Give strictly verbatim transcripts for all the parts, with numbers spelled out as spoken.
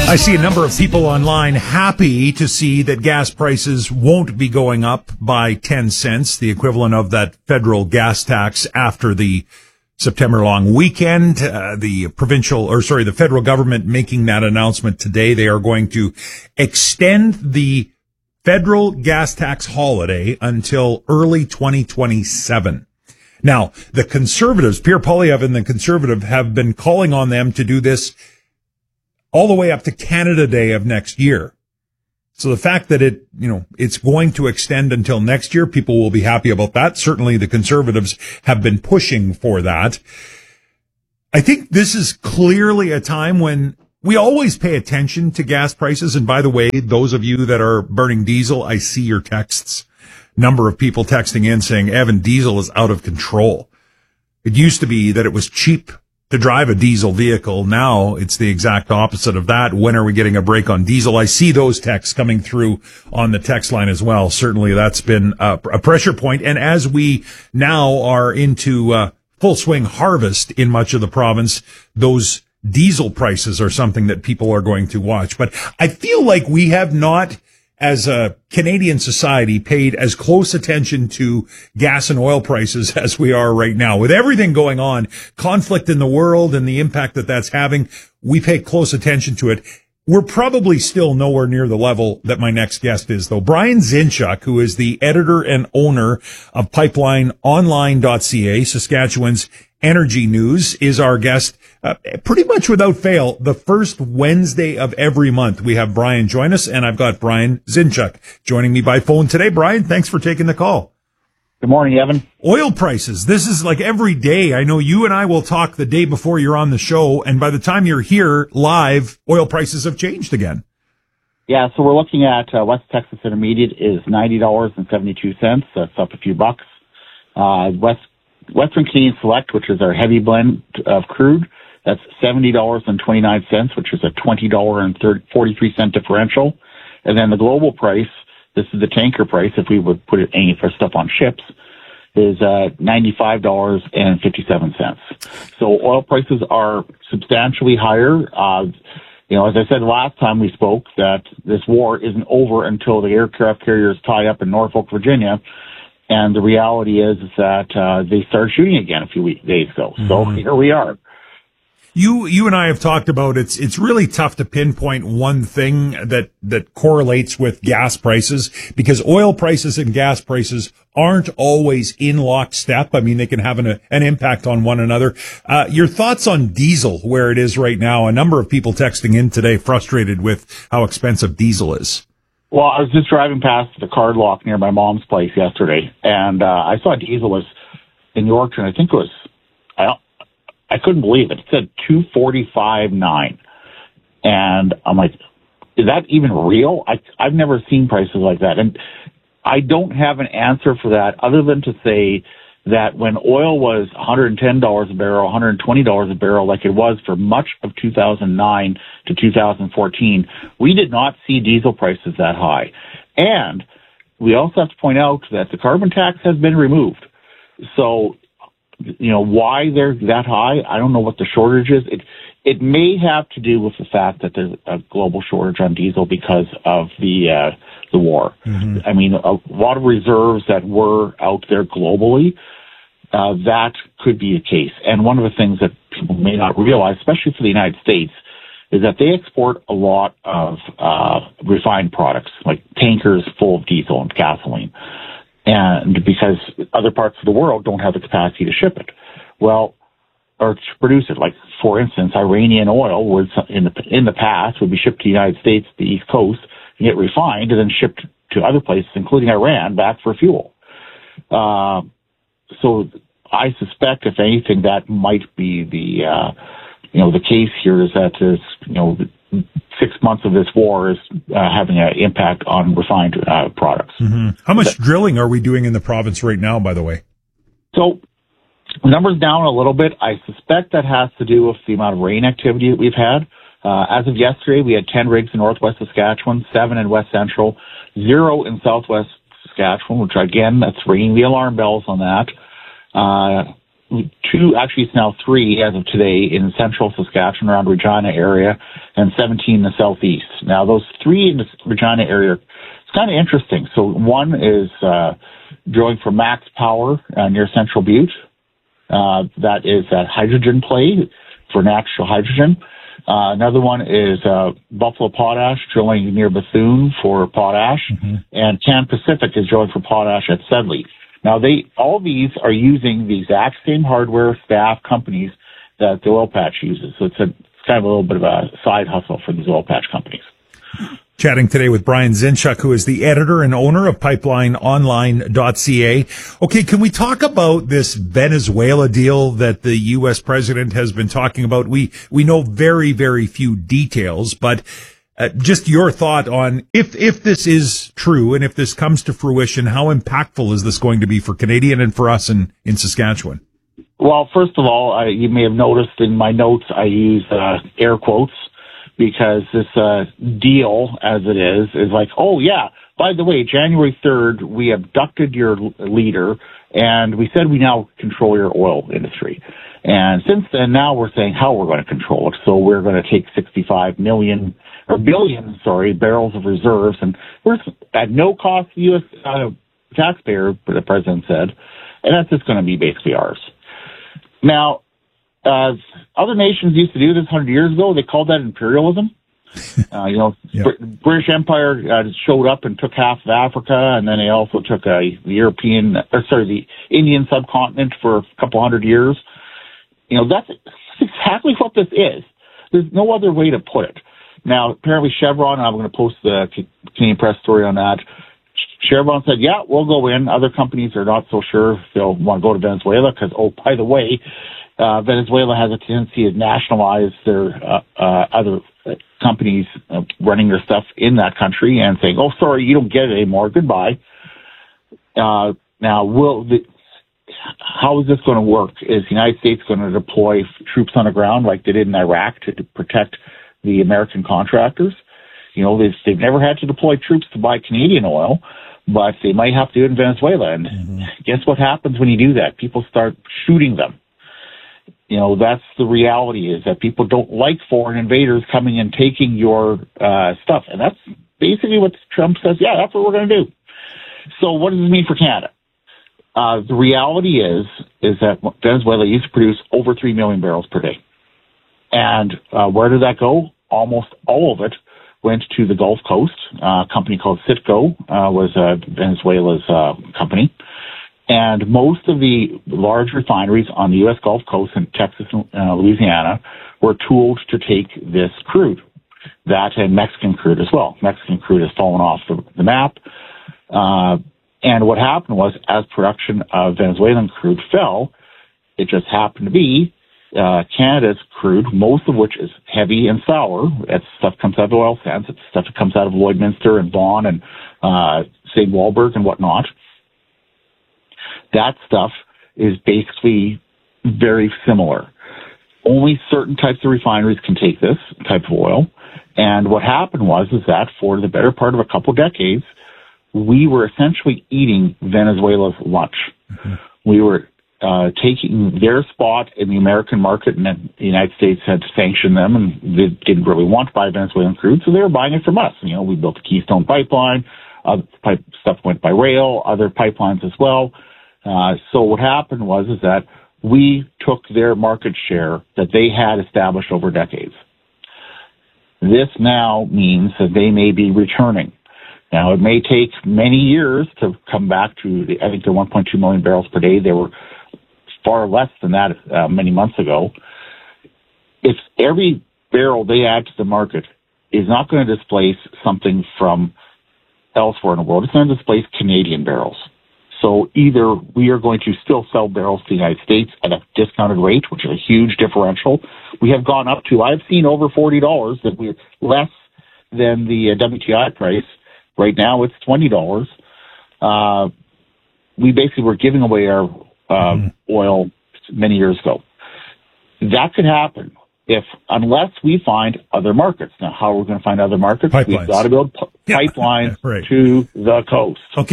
I see a number of people online happy to see that gas prices won't be going up by ten cents, the equivalent of that federal gas tax after the September long weekend. Uh, the provincial, or sorry, the federal government making that announcement today. They are going to extend the federal gas tax holiday until early twenty twenty-seven. Now, the Conservatives, Pierre Poilievre and the Conservative, have been calling on them to do this all the way up to Canada Day of next year. So the fact that it, you know, it's going to extend until next year, people will be happy about that. Certainly the Conservatives have been pushing for that. I think this is clearly a time when we always pay attention to gas prices. And by the way, those of you that are burning diesel, I see your texts. Number of people texting in saying, Evan, diesel is out of control. It used to be that it was cheap to drive a diesel vehicle. Now it's the exact opposite of that. When are we getting a break on diesel? I see those texts coming through on the text line as well. Certainly that's been a, a pressure point. And as we now are into uh, full swing harvest in much of the province, those diesel prices are something that people are going to watch. But I feel like we have not, as a Canadian society, paid as close attention to gas and oil prices as we are right now. With everything going on, conflict in the world and the impact that that's having, we pay close attention to it. We're probably still nowhere near the level that my next guest is, though. Brian Zinchuk, who is the editor and owner of pipeline online dot c a, Saskatchewan's energy news, is our guest. Uh, pretty much without fail, the first Wednesday of every month, we have Brian join us, and I've got Brian Zinchuk joining me by phone today. Brian, thanks for taking the call. Good morning, Evan. Oil prices. This is like every day. I know you and I will talk the day before you're on the show, and by the time you're here live, oil prices have changed again. Yeah, so we're looking at uh, West Texas Intermediate is ninety dollars and seventy-two cents. That's up a few bucks. Uh, West Western Canadian Select, which is our heavy blend of crude, that's seventy dollars and twenty-nine cents, which is a twenty dollars and forty-three cent differential. And then the global price, this is the tanker price, if we would put it any for stuff on ships, is uh, ninety-five dollars and fifty-seven cents. So oil prices are substantially higher. Uh, you know, as I said last time we spoke, that this war isn't over until the aircraft carriers tie up in Norfolk, Virginia. And the reality is, is that uh, they started shooting again a few week, days ago. So mm-hmm. Here we are. You, you and I have talked about it's, it's really tough to pinpoint one thing that, that correlates with gas prices, because oil prices and gas prices aren't always in lockstep. I mean, they can have an, an impact on one another. Uh, your thoughts on diesel, where it is right now? A number of people texting in today frustrated with how expensive diesel is. Well, I was just driving past the card lock near my mom's place yesterday, and uh, I saw diesel was in Yorkton. I think it was, I don't, I couldn't believe it. It said two forty-five nine, and I'm like, is that even real? I I've never seen prices like that, and I don't have an answer for that other than to say that when oil was one hundred ten dollars a barrel, one hundred twenty dollars a barrel, like it was for much of two thousand nine to two thousand fourteen, we did not see diesel prices that high. And we also have to point out that the carbon tax has been removed. So, you know, why they're that high, I don't know what the shortage is. It, it may have to do with the fact that there's a global shortage on diesel because of the, uh, the war. Mm-hmm. I mean, a lot of reserves that were out there globally, uh, that could be the case. And one of the things that people may not realize, especially for the United States, is that they export a lot of, uh, refined products, like tankers full of diesel and gasoline. And because other parts of the world don't have the capacity to ship it. Well, or to produce it. Like, for instance, Iranian oil was in the, in the past would be shipped to the United States, the East Coast, and get refined and then shipped to other places, including Iran, back for fuel. Uh, so I suspect, if anything, that might be the, uh, you know, the case here is that, is, you know, six months of this war is uh, having an impact on refined uh, products. Mm-hmm. How much but, drilling are we doing in the province right now, by the way? So, numbers down a little bit. I suspect that has to do with the amount of rain activity that we've had. Uh, as of yesterday, we had ten rigs in northwest Saskatchewan, seven in west central, zero in southwest Saskatchewan, which again, that's ringing the alarm bells on that. Uh, two, actually it's now three as of today in central Saskatchewan around Regina area, and seventeen in the southeast. Now, those three in the Regina area, it's kind of interesting. So one is uh, drilling for Max Power uh, near Central Butte. Uh, that is that hydrogen play for natural hydrogen. Uh, another one is uh, Buffalo Potash drilling near Bethune for potash, mm-hmm. and Can Pacific is drilling for potash at Sedley. Now, they all these are using the exact same hardware, staff, companies that the oil patch uses. So it's, a, it's kind of a little bit of a side hustle for these oil patch companies. Chatting today with Brian Zinchuk, who is the editor and owner of pipeline online dot c a. Okay, can we talk about this Venezuela deal that the U S president has been talking about? We we know very, very few details, but uh, just your thought on if if this is true and if this comes to fruition, how impactful is this going to be for Canadian and for us in, in Saskatchewan? Well, first of all, I, you may have noticed in my notes I use uh, air quotes, because this uh, deal, as it is, is like, oh, yeah, by the way, January third, we abducted your leader, and we said we now control your oil industry. And since then, now we're saying how we're going to control it. So we're going to take sixty-five million, or billion, sorry, barrels of reserves, and we're at no cost to the U S uh, taxpayer, the president said, and that's just going to be basically ours. Now, Uh, other nations used to do this one hundred years ago. They called that imperialism. Uh, you know, yep. Br- British Empire uh, showed up and took half of Africa, and then they also took uh, the European, or sorry, the Indian subcontinent for a couple hundred years. You know, that's exactly what this is. There's no other way to put it. Now, apparently Chevron, and I'm going to post the Canadian Press story on that. Chevron said, yeah, we'll go in. Other companies are not so sure if they'll want to go to Venezuela because, oh, by the way, Uh, Venezuela has a tendency to nationalize their uh, uh, other uh, companies uh, running their stuff in that country and saying, oh, sorry, you don't get it anymore. Goodbye. Uh, now, will the, how is this going to work? Is the United States going to deploy troops on the ground like they did in Iraq to, to protect the American contractors? You know, they've, they've never had to deploy troops to buy Canadian oil, but they might have to do it in Venezuela. And mm-hmm. guess what happens when you do that? People start shooting them. You know, that's the reality, is that people don't like foreign invaders coming and taking your uh, stuff. And that's basically what Trump says, yeah, that's what we're going to do. So what does this mean for Canada? Uh, the reality is, is that Venezuela used to produce over three million barrels per day. And uh, where did that go? Almost all of it went to the Gulf Coast. Uh, a company called Citgo uh, was uh, Venezuela's uh, company. And most of the large refineries on the U S Gulf Coast in Texas and uh, Louisiana were tooled to take this crude, that and Mexican crude as well. Mexican crude has fallen off the, the map. Uh, and what happened was, as production of Venezuelan crude fell, it just happened to be uh, Canada's crude, most of which is heavy and sour. That stuff comes out of oil sands. It's stuff that comes out of Lloydminster and Vaughan and uh, Saint Walburg and whatnot. That stuff is basically very similar. Only certain types of refineries can take this type of oil. And what happened was is that for the better part of a couple decades, we were essentially eating Venezuela's lunch. Mm-hmm. We were uh, taking their spot in the American market, and then the United States had to sanction them, and they didn't really want to buy Venezuelan crude, so they were buying it from us. You know, we built the Keystone Pipeline. Other pipe stuff went by rail, other pipelines as well. Uh, so what happened was is that we took their market share that they had established over decades. This now means that they may be returning. Now, it may take many years to come back to, the, I think, the one point two million barrels per day. They were far less than that uh, many months ago. If every barrel they add to the market is not going to displace something from elsewhere in the world, it's going to displace Canadian barrels. So either we are going to still sell barrels to the United States at a discounted rate, which is a huge differential. We have gone up to, I've seen over forty dollars, that we're less than the W T I price. Right now it's twenty dollars. Uh, we basically were giving away our uh, mm-hmm. oil many years ago. That could happen if, unless we find other markets. Now, how are we going to find other markets? Pipelines. We've got to build p- yeah. pipelines right. to the coast. Okay,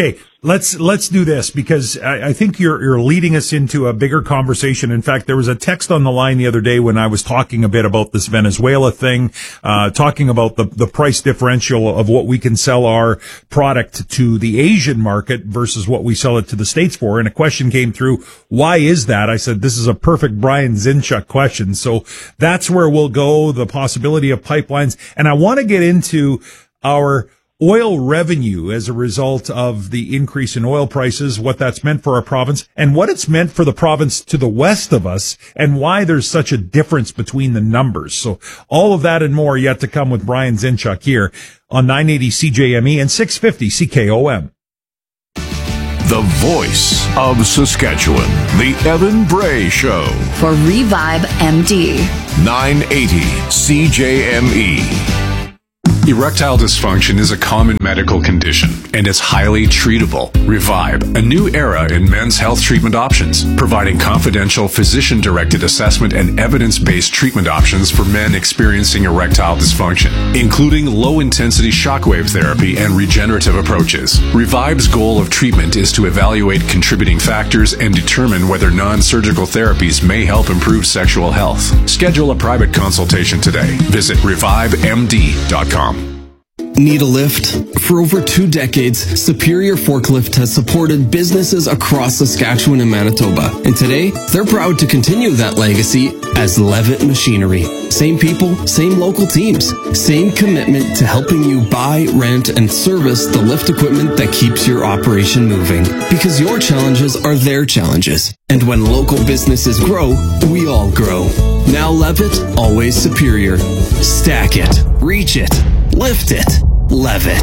let's let's do this, because I, I think you're you're leading us into a bigger conversation. In fact, there was a text on the line the other day when I was talking a bit about this Venezuela thing, uh, talking about the the price differential of what we can sell our product to the Asian market versus what we sell it to the States for. And a question came through: why is that? I said this is a perfect Brian Zinchuk question. So that's where we'll go. The possibility of pipelines, and I want to get into our oil revenue as a result of the increase in oil prices, what that's meant for our province, and what it's meant for the province to the west of us, and why there's such a difference between the numbers. So all of that and more yet to come with Brian Zinchuk here on nine eighty C J M E and six fifty C K O M. The voice of Saskatchewan, the Evan Bray Show. For Revive M D. nine eighty C J M E. Erectile dysfunction is a common medical condition and is highly treatable. Revive, a new era in men's health treatment options, providing confidential physician-directed assessment and evidence-based treatment options for men experiencing erectile dysfunction, including low-intensity shockwave therapy and regenerative approaches. Revive's goal of treatment is to evaluate contributing factors and determine whether non-surgical therapies may help improve sexual health. Schedule a private consultation today. Visit revive M D dot com. Need a lift? For over two decades, Superior Forklift has supported businesses across Saskatchewan and Manitoba. And today, they're proud to continue that legacy as Levitt Machinery. Same people, same local teams, same commitment to helping you buy, rent, and service the lift equipment that keeps your operation moving. Because your challenges are their challenges. And when local businesses grow, we all grow. Now Levitt, always superior. Stack it, reach it, lift it, Levitt.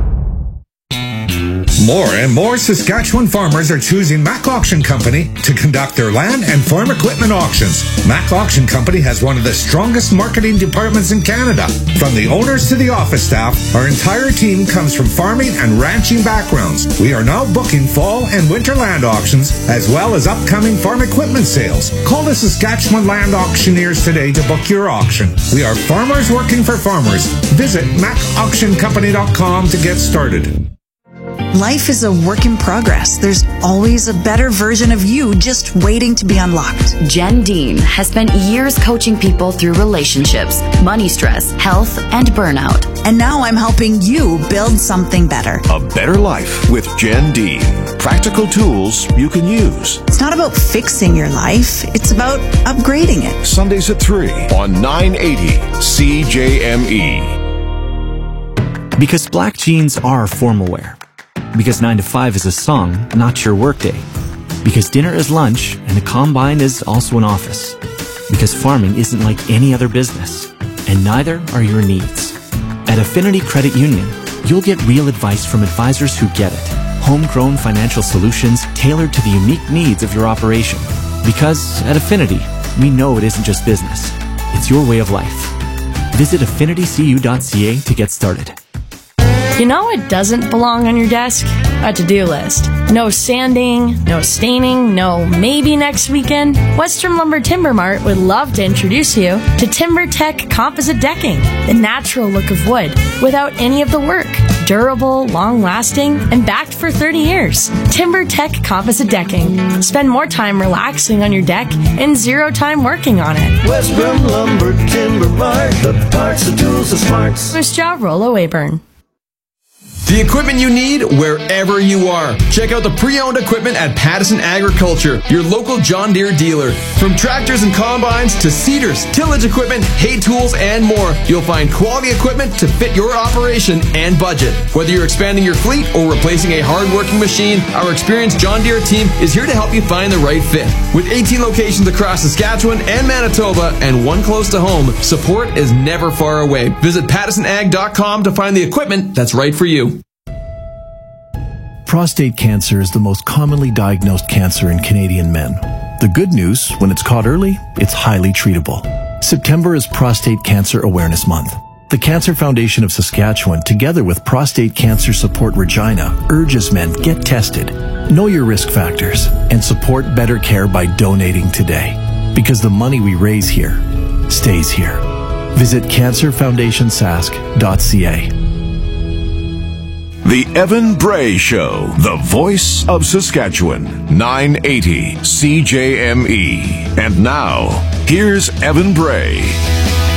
More and more Saskatchewan farmers are choosing Mac Auction Company to conduct their land and farm equipment auctions. Mac Auction Company has one of the strongest marketing departments in Canada. From the owners to the office staff, our entire team comes from farming and ranching backgrounds. We are now booking fall and winter land auctions, as well as upcoming farm equipment sales. Call the Saskatchewan Land Auctioneers today to book your auction. We are farmers working for farmers. Visit mac auction company dot com to get started. Life is a work in progress. There's always a better version of you just waiting to be unlocked. Jen Dean has spent years coaching people through relationships, money stress, health, and burnout. And now I'm helping you build something better. A better life with Jen Dean. Practical tools you can use. It's not about fixing your life. It's about upgrading it. Sundays at three on nine eighty C J M E. Because black jeans are formal wear. Because nine to five is a song, not your workday. Because dinner is lunch, and the combine is also an office. Because farming isn't like any other business, and neither are your needs. At Affinity Credit Union, you'll get real advice from advisors who get it. Homegrown financial solutions tailored to the unique needs of your operation. Because at Affinity, we know it isn't just business. It's your way of life. Visit affinity c u dot c a to get started. You know what doesn't belong on your desk? A to-do list. No sanding, no staining, no maybe next weekend. Western Lumber Timber Mart would love to introduce you to TimberTech Composite Decking, the natural look of wood without any of the work. Durable, long-lasting, and backed for thirty years. TimberTech Composite Decking. Spend more time relaxing on your deck and zero time working on it. Western Lumber Timber Mart, the parts, the tools, the smarts. First job, Rollo Weyburn. The equipment you need wherever you are. Check out the pre-owned equipment at Pattison Agriculture, your local John Deere dealer. From tractors and combines to seeders, tillage equipment, hay tools, and more, you'll find quality equipment to fit your operation and budget. Whether you're expanding your fleet or replacing a hard-working machine, our experienced John Deere team is here to help you find the right fit. With eighteen locations across Saskatchewan and Manitoba and one close to home, support is never far away. Visit pattison ag dot com to find the equipment that's right for you. Prostate cancer is the most commonly diagnosed cancer in Canadian men. The good news, when it's caught early, it's highly treatable. September is Prostate Cancer Awareness Month. The Cancer Foundation of Saskatchewan, together with Prostate Cancer Support Regina, urges men get tested, know your risk factors, and support better care by donating today. Because the money we raise here stays here. Visit cancer foundation sask dot c a. The Evan Bray Show, the voice of Saskatchewan, nine eighty C J M E. And now, here's Evan Bray.